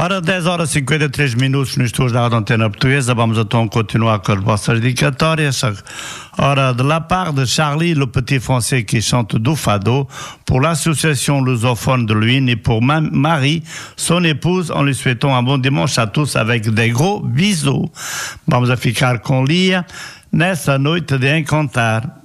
Ora, 10 horas e 53 minutos no estúdio da Antena Portuguesa. Vamos então continuar com as vossas dedicatórias. Ora, de la part de Charlie, le petit français qui chante du fado, pour l'association lusophone de Luynes et pour Marie, son épouse, en lui souhaitant un bon dimanche à tous avec des gros bisous. Vamos a ficar com Lia nessa noite de encantar.